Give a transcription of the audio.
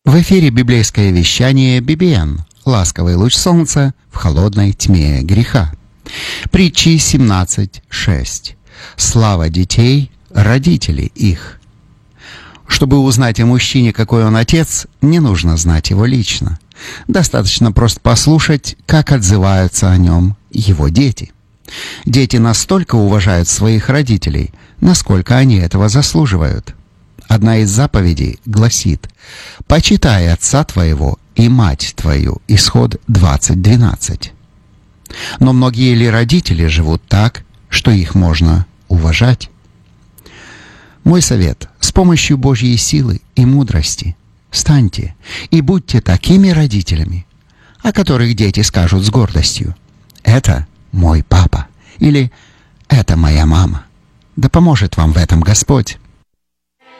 В эфире библейское вещание BBN «Ласковый луч солнца в холодной тьме греха». Притчи 17:6. Слава детей, родителей их. Чтобы узнать о мужчине, какой он отец, не нужно знать его лично. Достаточно просто послушать, как отзываются о нем его дети. Дети настолько уважают своих родителей, насколько они этого заслуживают. Одна из заповедей гласит: «Почитай отца твоего и мать твою». Исход 20:12. Но многие ли родители живут так, что их можно уважать? Мой совет: с помощью Божьей силы и мудрости станьте и будьте такими родителями, о которых дети скажут с гордостью: «Это мой папа» или «Это моя мама». Да поможет вам в этом Господь.